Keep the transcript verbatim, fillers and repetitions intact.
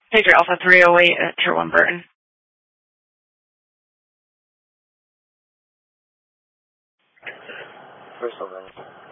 Patriot Alpha three oh eight at Tier one Burton. First of all,